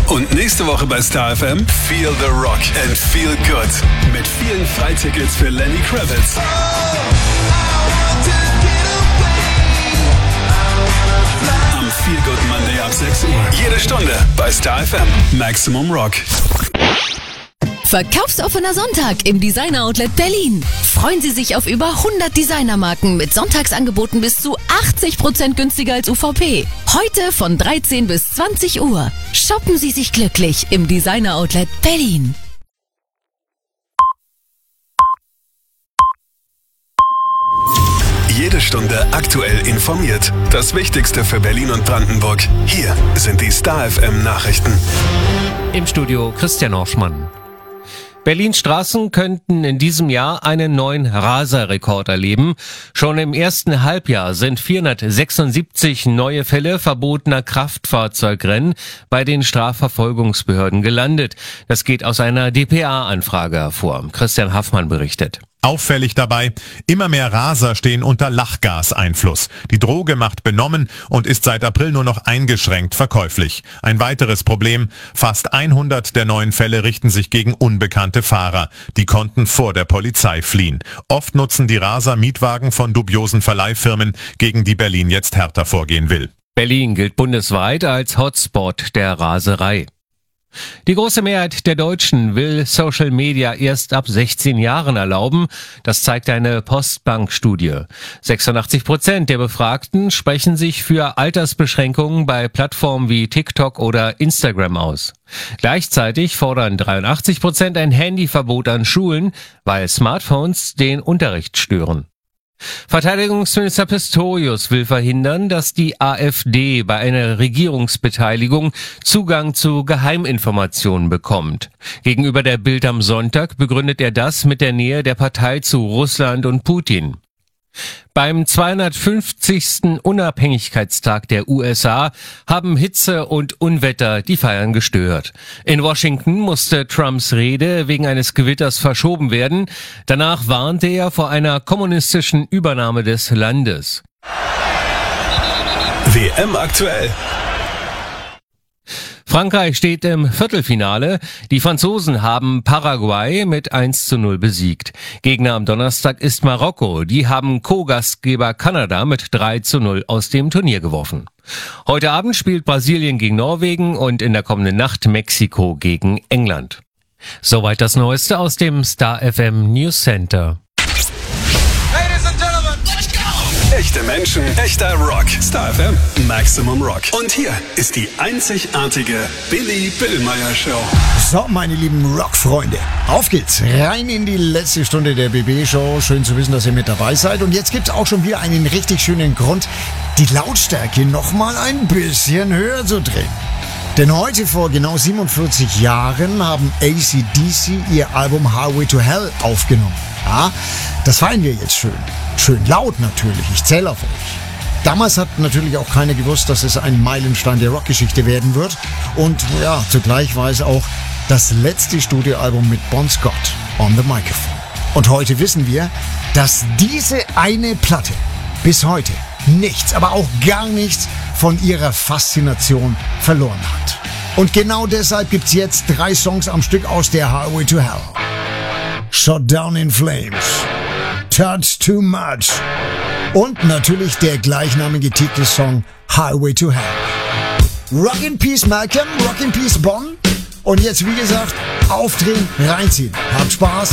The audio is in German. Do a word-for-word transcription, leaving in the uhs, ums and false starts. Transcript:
Und nächste Woche bei Star F M Feel the Rock and Feel Good. Mit vielen Freitickets für Lenny Kravitz. Am Feel Good Monday ab sechs Uhr. Jede Stunde bei Star F M. Maximum Rock. Verkaufsoffener Sonntag im Designer Outlet Berlin. Freuen Sie sich auf über hundert Designermarken mit Sonntagsangeboten bis zu achtzig Prozent günstiger als U V P. Heute von dreizehn bis zwanzig Uhr. Shoppen Sie sich glücklich im Designer Outlet Berlin. Jede Stunde aktuell informiert. Das Wichtigste für Berlin und Brandenburg. Hier sind die Star F M Nachrichten. Im Studio Christian Orschmann. Berlins Straßen könnten in diesem Jahr einen neuen Raserrekord erleben. Schon im ersten Halbjahr sind vierhundertsechsundsiebzig neue Fälle verbotener Kraftfahrzeugrennen bei den Strafverfolgungsbehörden gelandet. Das geht aus einer D P A-Anfrage hervor. Christian Haffmann berichtet. Auffällig dabei, immer mehr Raser stehen unter Lachgaseinfluss. Die Droge macht benommen und ist seit April nur noch eingeschränkt verkäuflich. Ein weiteres Problem, fast hundert der neuen Fälle richten sich gegen unbekannte Fahrer. Die konnten vor der Polizei fliehen. Oft nutzen die Raser Mietwagen von dubiosen Verleihfirmen, gegen die Berlin jetzt härter vorgehen will. Berlin gilt bundesweit als Hotspot der Raserei. Die große Mehrheit der Deutschen will Social Media erst ab sechzehn Jahren erlauben. Das zeigt eine Postbank-Studie. sechsundachtzig Prozent der Befragten sprechen sich für Altersbeschränkungen bei Plattformen wie TikTok oder Instagram aus. Gleichzeitig fordern dreiundachtzig Prozent ein Handyverbot an Schulen, weil Smartphones den Unterricht stören. Verteidigungsminister Pistorius will verhindern, dass die AfD bei einer Regierungsbeteiligung Zugang zu Geheiminformationen bekommt. Gegenüber der Bild am Sonntag begründet er das mit der Nähe der Partei zu Russland und Putin. Beim zweihundertfünfzigsten Unabhängigkeitstag der U S A haben Hitze und Unwetter die Feiern gestört. In Washington musste Trumps Rede wegen eines Gewitters verschoben werden. Danach warnte er vor einer kommunistischen Übernahme des Landes. W M aktuell. Frankreich steht im Viertelfinale. Die Franzosen haben Paraguay mit eins zu null besiegt. Gegner am Donnerstag ist Marokko. Die haben Co-Gastgeber Kanada mit drei zu null aus dem Turnier geworfen. Heute Abend spielt Brasilien gegen Norwegen und in der kommenden Nacht Mexiko gegen England. Soweit das Neueste aus dem Star F M News Center. Echte Menschen, echter Rock. Star F M, Maximum Rock. Und hier ist die einzigartige Billy Billmeyer Show. So, meine lieben Rock-Freunde, auf geht's. Rein in die letzte Stunde der B B-Show. Schön zu wissen, dass ihr mit dabei seid. Und jetzt gibt's auch schon wieder einen richtig schönen Grund, die Lautstärke noch mal ein bisschen höher zu drehen. Denn heute vor genau siebenundvierzig Jahren haben A C D C ihr Album Highway to Hell aufgenommen. Ja, das feiern wir jetzt schön. Schön laut natürlich, ich zähle auf euch. Damals hat natürlich auch keiner gewusst, dass es ein Meilenstein der Rockgeschichte werden wird. Und ja, zugleich war es auch das letzte Studioalbum mit Bon Scott on the Microphone. Und heute wissen wir, dass diese eine Platte bis heute nichts, aber auch gar nichts von ihrer Faszination verloren hat. Und genau deshalb gibt's jetzt drei Songs am Stück aus der Highway to Hell. Shot Down in Flames, Touch Too Much und natürlich der gleichnamige Titelsong Highway to Hell. Rock in Peace Malcolm, Rock in Peace Bonn. Und jetzt wie gesagt, aufdrehen, reinziehen. Habt Spaß.